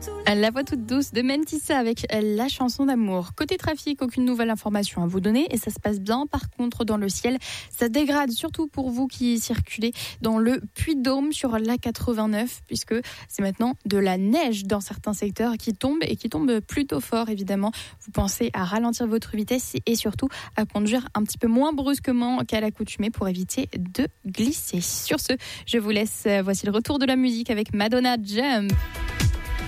La voix toute douce de Mentissa avec la chanson d'amour. Côté trafic, aucune nouvelle information à vous donner et ça se passe bien. Par contre, dans le ciel, ça dégrade, surtout pour vous qui circulez dans le Puy-de-Dôme sur l'A89, puisque c'est maintenant de la neige dans certains secteurs qui tombe et qui tombe plutôt fort, évidemment. Vous pensez à ralentir votre vitesse et surtout à conduire un petit peu moins brusquement qu'à l'accoutumée pour éviter de glisser. Sur ce, je vous laisse. Voici le retour de la musique avec Madonna Jump.